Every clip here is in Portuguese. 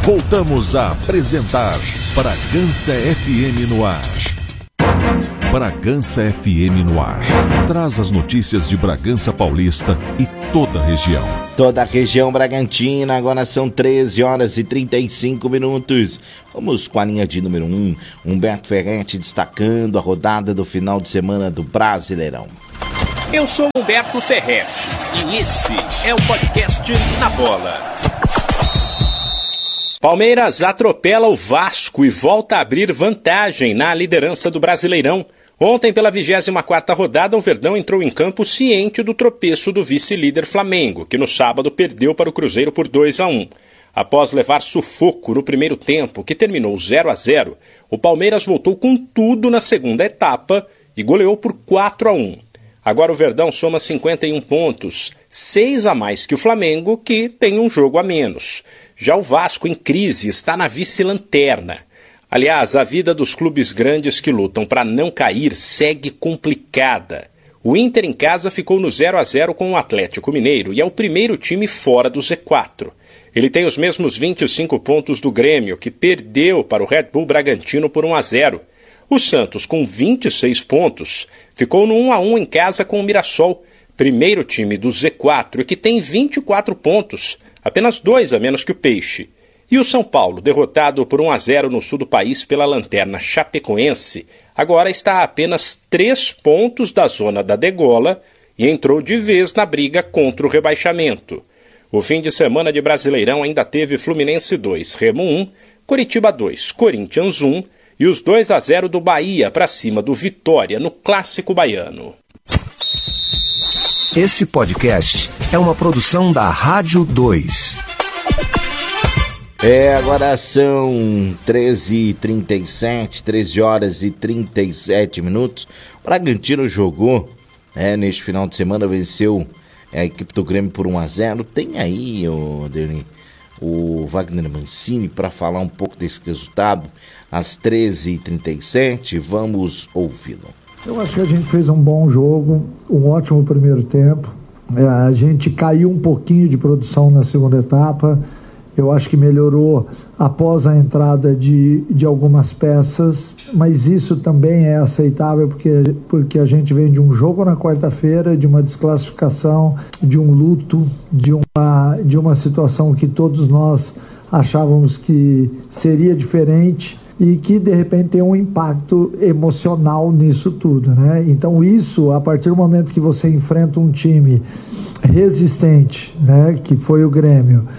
Voltamos a apresentar Bragança FM no ar. Bragança FM no ar. Traz as notícias de Bragança Paulista e toda a região. Toda a região Bragantina, agora são 13 horas e 35 minutos. Vamos com a linha de número 1. Humberto Ferretti destacando a rodada do final de semana do Brasileirão. Eu sou Humberto Ferretti e esse é o podcast Na Bola. Palmeiras atropela o Vasco e volta a abrir vantagem na liderança do Brasileirão. Ontem, pela 24ª rodada, o Verdão entrou em campo ciente do tropeço do vice-líder Flamengo, que no sábado perdeu para o Cruzeiro por 2-1. Após levar sufoco no primeiro tempo, que terminou 0-0, o Palmeiras voltou com tudo na segunda etapa e goleou por 4-1. Agora o Verdão soma 51 pontos, 6 a mais que o Flamengo, que tem um jogo a menos. Já o Vasco, em crise, está na vice-lanterna. Aliás, a vida dos clubes grandes que lutam para não cair segue complicada. O Inter em casa ficou no 0-0 com o Atlético Mineiro e é o primeiro time fora do Z4. Ele tem os mesmos 25 pontos do Grêmio, que perdeu para o Red Bull Bragantino por 1-0. O Santos, com 26 pontos, ficou no 1-1 em casa com o Mirassol, primeiro time do Z4 e que tem 24 pontos, apenas 2 a menos que o Peixe. E o São Paulo, derrotado por 1-0 no sul do país pela lanterna Chapecoense, agora está a apenas 3 pontos da zona da degola e entrou de vez na briga contra o rebaixamento. O fim de semana de Brasileirão ainda teve Fluminense 2, Remo 1, Coritiba 2, Corinthians 1 e os 2-0 do Bahia para cima do Vitória no Clássico Baiano. Esse podcast é uma produção da Rádio 2. Agora são 13h37, 13 horas e 37 minutos. O Bragantino jogou, neste final de semana, venceu a equipe do Grêmio por 1-0. Tem aí, o Wagner Mancini para falar um pouco desse resultado às 13h37. Vamos ouvi-lo. Eu acho que a gente fez um bom jogo, um ótimo primeiro tempo. A gente caiu um pouquinho de produção na segunda etapa. Eu acho que melhorou após a entrada de algumas peças, mas isso também é aceitável porque a gente vem de um jogo na quarta-feira, de uma desclassificação, de um luto, de uma situação que todos nós achávamos que seria diferente e que de repente tem um impacto emocional nisso tudo, né? Então isso, a partir do momento que você enfrenta um time resistente, né, que foi o Grêmio,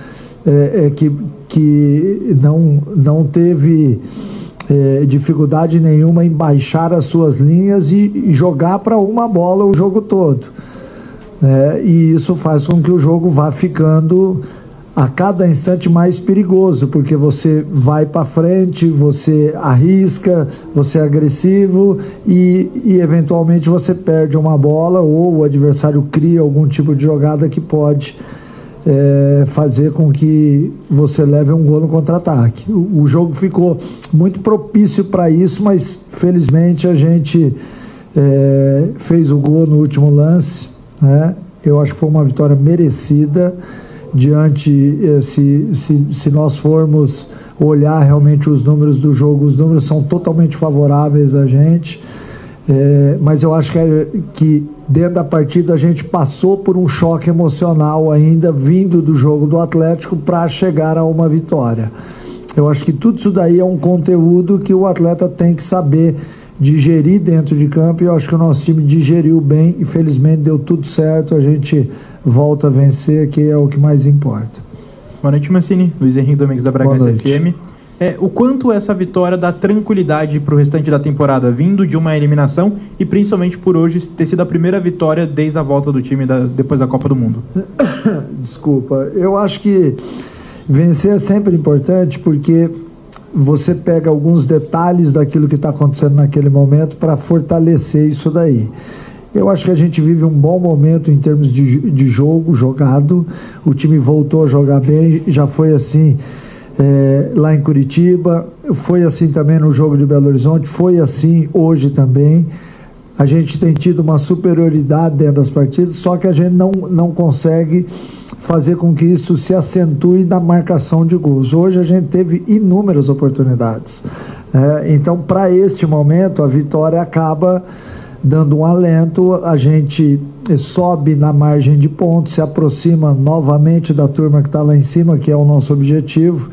que não teve dificuldade nenhuma em baixar as suas linhas e jogar para uma bola o jogo todo, e isso faz com que o jogo vá ficando a cada instante mais perigoso, porque você vai para frente, você arrisca, você é agressivo e eventualmente você perde uma bola ou o adversário cria algum tipo de jogada que pode fazer com que você leve um gol no contra-ataque. O jogo ficou muito propício para isso, mas felizmente a gente fez o gol no último lance, né? Eu acho que foi uma vitória merecida diante, se nós formos olhar realmente os números do jogo, os números são totalmente favoráveis a gente, mas eu acho que dentro da partida a gente passou por um choque emocional ainda vindo do jogo do Atlético para chegar a uma vitória. Eu acho que tudo isso daí é um conteúdo que o atleta tem que saber digerir dentro de campo, e eu acho que o nosso time digeriu bem e felizmente deu tudo certo, a gente volta a vencer, que é o que mais importa. Boa noite, Mancini. Luiz Henrique Domingues da Bragança FM. O quanto essa vitória dá tranquilidade para o restante da temporada, vindo de uma eliminação e principalmente por hoje ter sido a primeira vitória desde a volta do time depois da Copa do Mundo? Desculpa, eu acho que vencer é sempre importante porque você pega alguns detalhes daquilo que está acontecendo naquele momento para fortalecer isso daí. Eu acho que a gente vive um bom momento em termos de jogo jogado, o time voltou a jogar bem, já foi assim lá em Curitiba, foi assim também no jogo de Belo Horizonte, foi assim hoje também. A gente tem tido uma superioridade dentro das partidas, só que a gente não consegue fazer com que isso se acentue na marcação de gols. Hoje a gente teve inúmeras oportunidades. Então, para este momento, a vitória acaba dando um alento, a gente sobe na margem de pontos, se aproxima novamente da turma que está lá em cima, que é o nosso objetivo.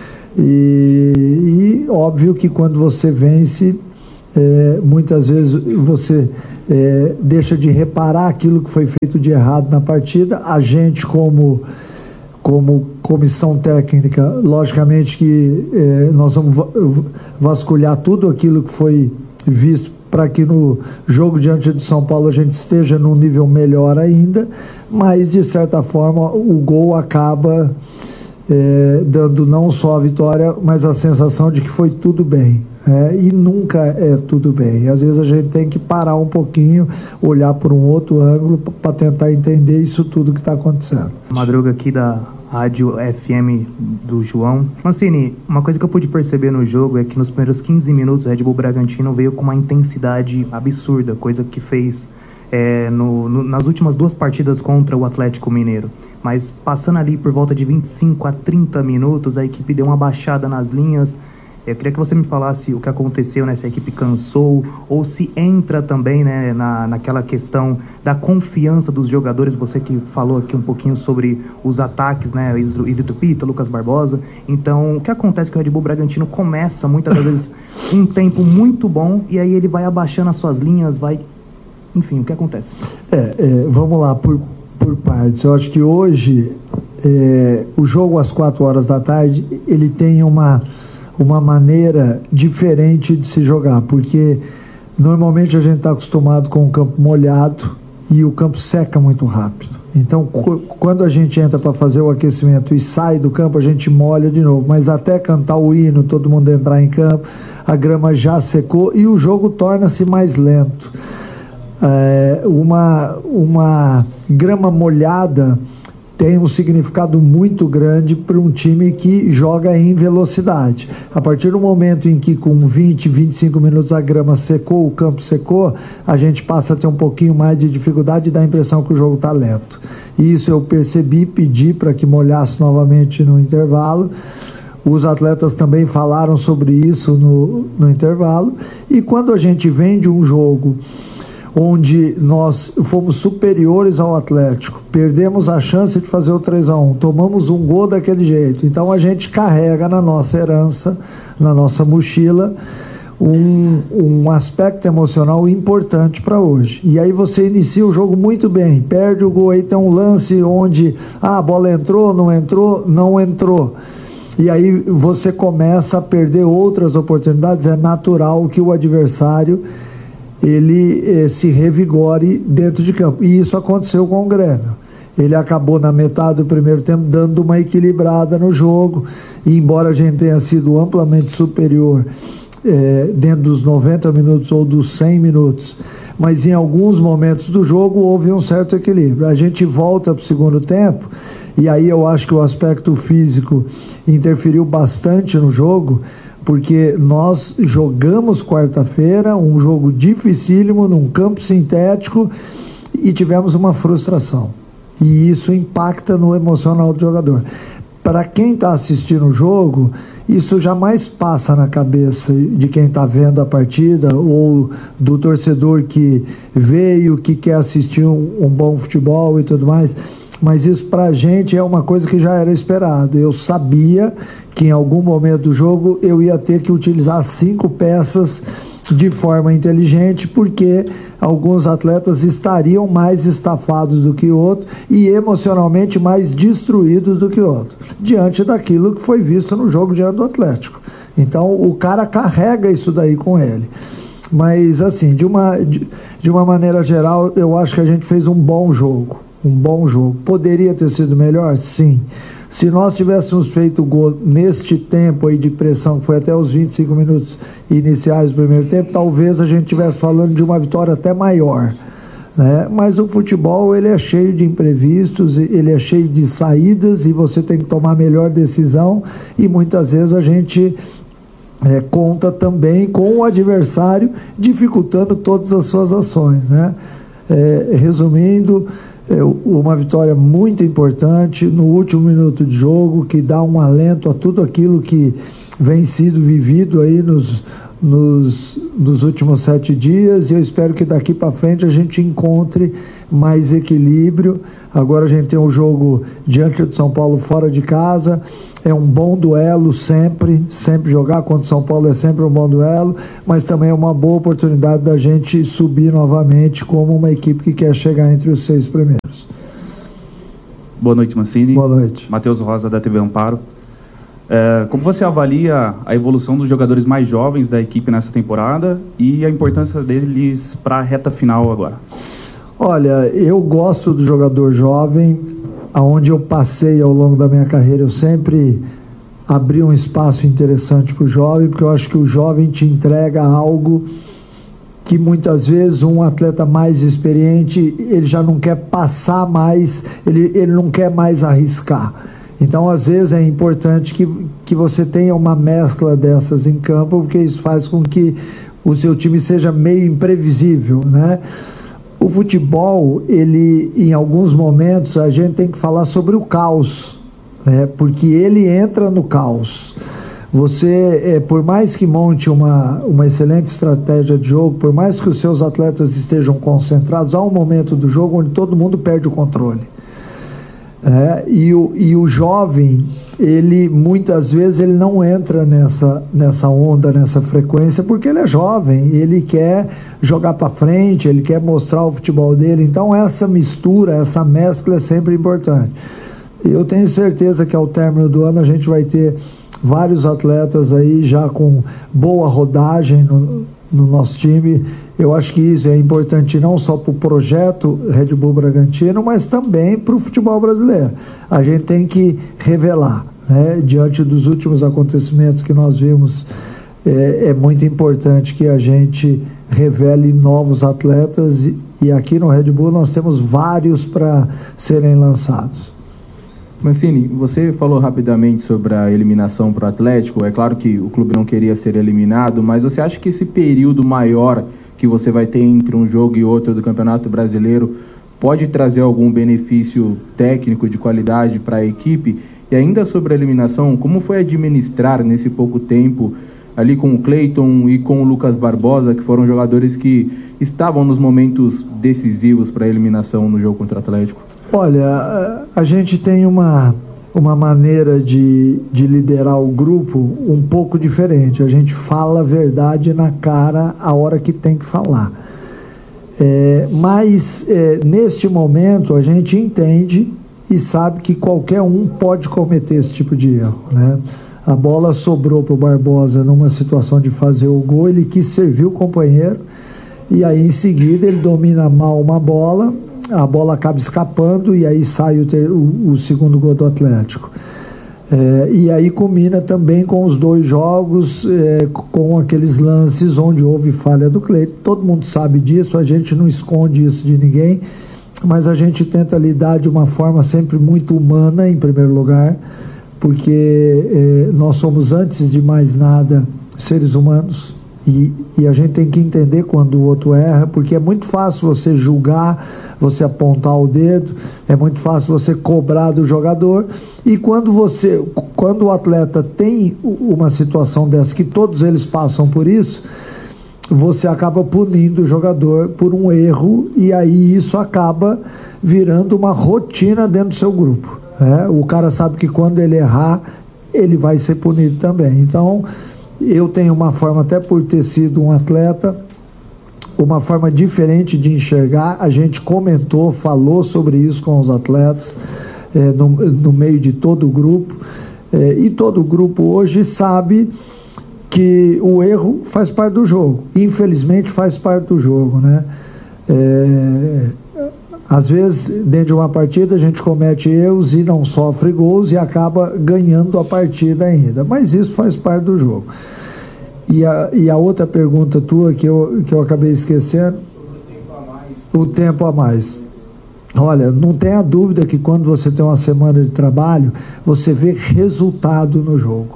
E óbvio que quando você vence, muitas vezes você deixa de reparar aquilo que foi feito de errado na partida. A gente, como comissão técnica, logicamente que nós vamos vasculhar tudo aquilo que foi visto para que no jogo diante de São Paulo a gente esteja num nível melhor ainda, mas de certa forma o gol acaba dando não só a vitória, mas a sensação de que foi tudo bem. E nunca é tudo bem. Às vezes a gente tem que parar um pouquinho, olhar por um outro ângulo para tentar entender isso tudo que está acontecendo. Madruga aqui da Rádio FM do João. Mancini, uma coisa que eu pude perceber no jogo é que nos primeiros 15 minutos o Red Bull Bragantino veio com uma intensidade absurda, coisa que fez nas últimas 2 partidas contra o Atlético Mineiro. Mas passando ali por volta de 25 a 30 minutos, a equipe deu uma baixada nas linhas. Eu queria que você me falasse o que aconteceu, né? Se a equipe cansou ou se entra também, né, naquela questão da confiança dos jogadores. Você que falou aqui um pouquinho sobre os ataques, né? Isito Pita, Lucas Barbosa. Então, o que acontece é que o Red Bull Bragantino começa muitas vezes um tempo muito bom e aí ele vai abaixando as suas linhas, enfim, o que acontece? Vamos lá, por partes. Eu acho que hoje o jogo às 4 horas da tarde, ele tem uma maneira diferente de se jogar, porque normalmente a gente está acostumado com o campo molhado e o campo seca muito rápido. Então, quando a gente entra para fazer o aquecimento e sai do campo, a gente molha de novo, mas até cantar o hino, todo mundo entrar em campo, a grama já secou e o jogo torna-se mais lento. Uma grama molhada tem um significado muito grande para um time que joga em velocidade. A partir do momento em que com 20, 25 minutos a grama secou, o campo secou, a gente passa a ter um pouquinho mais de dificuldade e dá a impressão que o jogo está lento. Isso eu percebi, pedi para que molhasse novamente no intervalo. Os atletas também falaram sobre isso no intervalo. E quando a gente vem de um jogo onde nós fomos superiores ao Atlético, perdemos a chance de fazer o 3-1, tomamos um gol daquele jeito, então a gente carrega na nossa herança, na nossa mochila, um aspecto emocional importante para hoje. E aí você inicia o jogo muito bem, perde o gol, aí tem um lance onde a bola entrou, não entrou. E aí você começa a perder outras oportunidades. É natural que o adversário ele se revigore dentro de campo. E isso aconteceu com o Grêmio. Ele acabou na metade do primeiro tempo dando uma equilibrada no jogo, e embora a gente tenha sido amplamente superior dentro dos 90 minutos ou dos 100 minutos, mas em alguns momentos do jogo houve um certo equilíbrio. A gente volta para o segundo tempo, e aí eu acho que o aspecto físico interferiu bastante no jogo, porque nós jogamos quarta-feira, um jogo dificílimo, num campo sintético, e tivemos uma frustração. E isso impacta no emocional do jogador. Para quem está assistindo o jogo, isso jamais passa na cabeça de quem está vendo a partida, ou do torcedor que veio, que quer assistir um bom futebol e tudo mais. Mas isso para a gente é uma coisa que já era esperado. Eu sabia que em algum momento do jogo eu ia ter que utilizar 5 peças de forma inteligente, porque alguns atletas estariam mais estafados do que outros e emocionalmente mais destruídos do que outros, diante daquilo que foi visto no jogo diante do Atlético. Então o cara carrega isso daí com ele. Mas assim, de uma maneira geral, eu acho que a gente fez um bom jogo. Poderia ter sido melhor? Sim. Se nós tivéssemos feito o gol neste tempo aí de pressão, que foi até os 25 minutos iniciais do primeiro tempo, talvez a gente estivesse falando de uma vitória até maior, né? Mas o futebol, ele é cheio de imprevistos, ele é cheio de saídas, e você tem que tomar a melhor decisão, e muitas vezes a gente conta também com o adversário dificultando todas as suas ações, né? Resumindo, uma vitória muito importante no último minuto de jogo, que dá um alento a tudo aquilo que vem sido vivido aí nos últimos 7 dias, e eu espero que daqui para frente a gente encontre mais equilíbrio. Agora a gente tem um jogo diante do São Paulo fora de casa, é um bom duelo sempre jogar contra o São Paulo é sempre um bom duelo, mas também é uma boa oportunidade da gente subir novamente como uma equipe que quer chegar entre os 6 primeiros. Boa noite, Mancini. Boa noite. Matheus Rosa, da TV Amparo. Como você avalia a evolução dos jogadores mais jovens da equipe nessa temporada e a importância deles para a reta final agora? Olha, eu gosto do jogador jovem. Aonde eu passei ao longo da minha carreira, eu sempre abri um espaço interessante para o jovem, porque eu acho que o jovem te entrega algo que muitas vezes um atleta mais experiente, ele já não quer passar mais, ele não quer mais arriscar. Então, às vezes, é importante que você tenha uma mescla dessas em campo, porque isso faz com que o seu time seja meio imprevisível, né? O futebol, ele, em alguns momentos, a gente tem que falar sobre o caos, né? Porque ele entra no caos. Você, por mais que monte uma excelente estratégia de jogo, por mais que os seus atletas estejam concentrados, há um momento do jogo onde todo mundo perde o controle. E o jovem, ele muitas vezes ele não entra nessa onda, nessa frequência, porque ele é jovem, ele quer jogar para frente, ele quer mostrar o futebol dele. Então essa mistura, essa mescla é sempre importante. Eu tenho certeza que ao término do ano a gente vai ter vários atletas aí já com boa rodagem no nosso time. Eu acho que isso é importante não só para o projeto Red Bull Bragantino, mas também para o futebol brasileiro. A gente tem que revelar, né? Diante dos últimos acontecimentos que nós vimos, é muito importante que a gente revele novos atletas, e aqui no Red Bull nós temos vários para serem lançados. Mancini, você falou rapidamente sobre a eliminação para o Atlético. É claro que o clube não queria ser eliminado, mas você acha que esse período maior que você vai ter entre um jogo e outro do Campeonato Brasileiro pode trazer algum benefício técnico de qualidade para a equipe? E ainda sobre a eliminação, como foi administrar nesse pouco tempo ali com o Cleiton e com o Lucas Barbosa, que foram jogadores que estavam nos momentos decisivos para a eliminação no jogo contra o Atlético? Olha, a gente tem uma maneira de liderar o grupo um pouco diferente. A gente fala a verdade na cara a hora que tem que falar. Mas neste momento a gente entende e sabe que qualquer um pode cometer esse tipo de erro, né? A bola sobrou para o Barbosa numa situação de fazer o gol, ele quis servir o companheiro, e aí em seguida ele domina mal uma bola, a bola acaba escapando, e aí sai o segundo gol do Atlético. E aí combina também com os 2 jogos, com aqueles lances onde houve falha do Cleiton. Todo mundo sabe disso, a gente não esconde isso de ninguém, mas a gente tenta lidar de uma forma sempre muito humana, em primeiro lugar, porque nós somos, antes de mais nada, seres humanos, e a gente tem que entender quando o outro erra, porque é muito fácil você julgar, você apontar o dedo, é muito fácil você cobrar do jogador, e quando o atleta tem uma situação dessa, que todos eles passam por isso, você acaba punindo o jogador por um erro, e aí isso acaba virando uma rotina dentro do seu grupo. O cara sabe que quando ele errar, ele vai ser punido também. Então, eu tenho uma forma, até por ter sido um atleta, uma forma diferente de enxergar. A gente comentou, falou sobre isso com os atletas, no meio de todo o grupo, e todo o grupo hoje sabe que o erro faz parte do jogo, infelizmente faz parte do jogo, né? Às vezes, dentro de uma partida, a gente comete erros e não sofre gols e acaba ganhando a partida ainda. Mas isso faz parte do jogo. E a outra pergunta tua que eu acabei esquecendo, o tempo a mais. Olha, não tenha dúvida que quando você tem uma semana de trabalho, você vê resultado no jogo.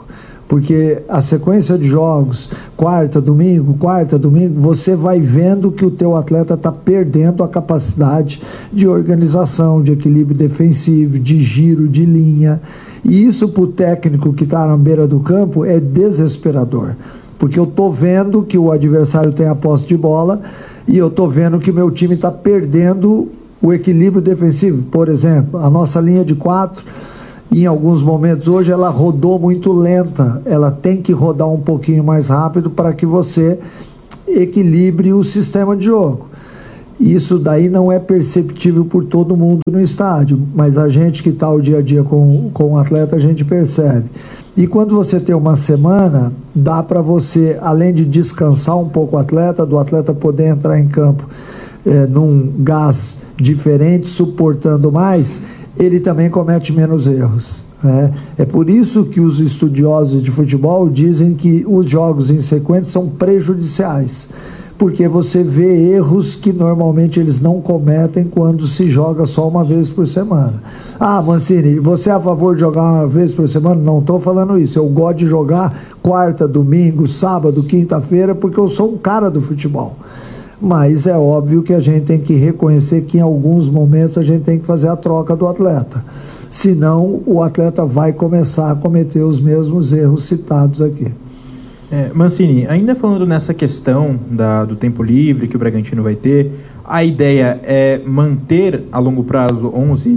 Porque a sequência de jogos, quarta, domingo, você vai vendo que o teu atleta está perdendo a capacidade de organização, de equilíbrio defensivo, de giro de linha. E isso para o técnico que está na beira do campo é desesperador. Porque eu estou vendo que o adversário tem a posse de bola e eu estou vendo que meu time está perdendo o equilíbrio defensivo. Por exemplo, a nossa linha de 4, em alguns momentos hoje, ela rodou muito lenta. Ela tem que rodar um pouquinho mais rápido para que você equilibre o sistema de jogo. Isso daí não é perceptível por todo mundo no estádio, mas a gente que está o dia a dia com o atleta, a gente percebe. E quando você tem uma semana, dá para você, além de descansar um pouco o atleta, do atleta poder entrar em campo num gás diferente, suportando mais, ele também comete menos erros. É por isso que os estudiosos de futebol dizem que os jogos em sequência são prejudiciais, porque você vê erros que normalmente eles não cometem quando se joga só uma vez por semana. Ah, Mancini, você é a favor de jogar uma vez por semana? Não estou falando isso. Eu gosto de jogar quarta, domingo, sábado, quinta-feira, porque eu sou um cara do futebol. Mas é óbvio que a gente tem que reconhecer que em alguns momentos a gente tem que fazer a troca do atleta. Senão o atleta vai começar a cometer os mesmos erros citados aqui. Mancini, ainda falando nessa questão do tempo livre que o Bragantino vai ter, a ideia é manter a longo prazo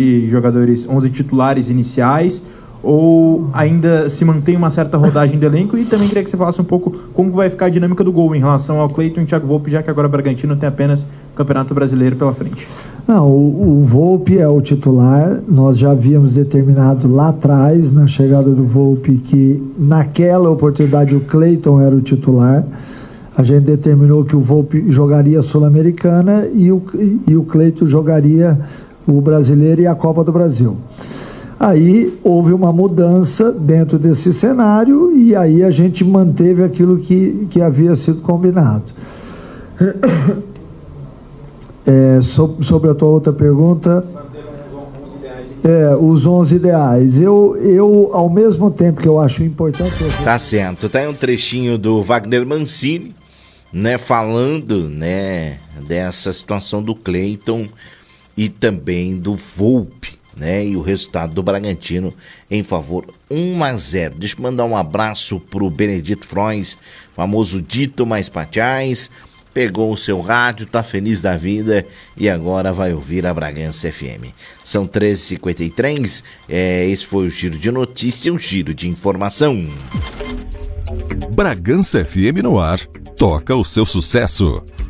11 titulares iniciais, ou ainda se mantém uma certa rodagem do elenco? E também queria que você falasse um pouco como vai ficar a dinâmica do gol em relação ao Cleiton e Thiago Volpi, já que agora o Bragantino tem apenas o Campeonato Brasileiro pela frente. Não, o Volpi é o titular. Nós já havíamos determinado lá atrás, na chegada do Volpi, que naquela oportunidade o Cleiton era o titular. A gente determinou que o Volpi jogaria a Sul-Americana e o Cleiton jogaria o Brasileiro e a Copa do Brasil. Aí houve uma mudança dentro desse cenário e aí a gente manteve aquilo que havia sido combinado. Sobre a tua outra pergunta, os 11 ideais. Eu, ao mesmo tempo que eu acho importante... Tá certo, tá aí um trechinho do Wagner Mancini, né, falando, né, dessa situação do Cleiton e também do Volpi, né, e o resultado do Bragantino em favor 1-0. Deixa eu mandar um abraço pro Benedito Frois, famoso Dito Mais Patiais. Pegou o seu rádio, tá feliz da vida e agora vai ouvir a Bragança FM. São 13h53, esse foi o Giro de Notícia, o Giro de Informação. Bragança FM no ar, toca o seu sucesso.